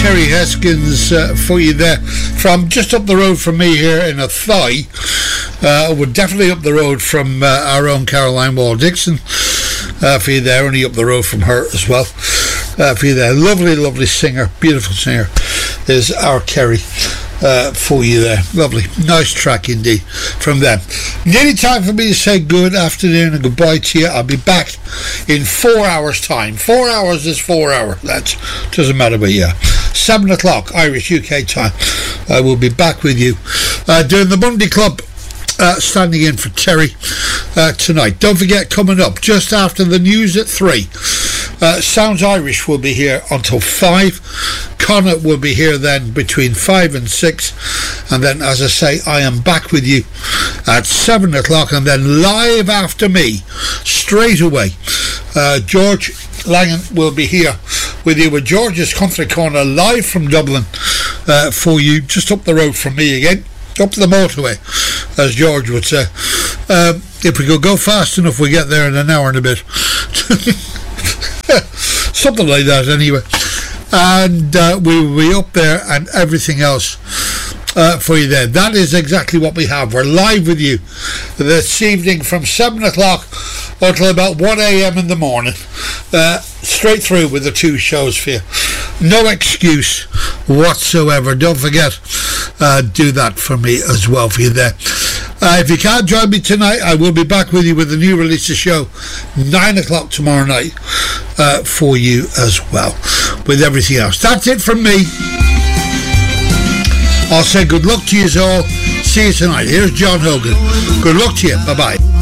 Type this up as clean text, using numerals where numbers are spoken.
Kerry Heskins for you there, from just up the road from me here in Athy. We're definitely up the road from our own Caroline Wall-Dixon for you there, only up the road from her as well for you there. Lovely singer, beautiful singer is our Kerry for you there. Lovely, nice track indeed from them. Nearly time for me to say good afternoon and goodbye to you. I'll be back in 4 hours time. 4 hours is 4 hours, that doesn't matter, but yeah, 7 o'clock Irish UK time. I will be back with you doing the Monday Club, standing in for Terry tonight. Don't forget, coming up just after the news at 3, Sounds Irish will be here until 5. Connacht will be here then between 5 and 6, and then, as I say, I am back with you at 7 o'clock, and then live after me straight away, George Langan will be here with you with George's Country Corner live from Dublin for you, just up the road from me again, up the motorway, as George would say. If we could go fast enough, we get there in an hour and a bit. Something like that anyway. And we will be up there and everything else for you there. That is exactly what we have. We're live with you this evening from 7 o'clock until about 1 a.m. in the morning, straight through with the 2 shows for you. No excuse whatsoever. Don't forget, do that for me as well for you there. If you can't join me tonight, I will be back with you with the new release of show 9 o'clock tomorrow night for you as well, with everything else. That's it from me. I'll say good luck to you all. See you tonight. Here's John Hogan. Good luck to you. Bye-bye.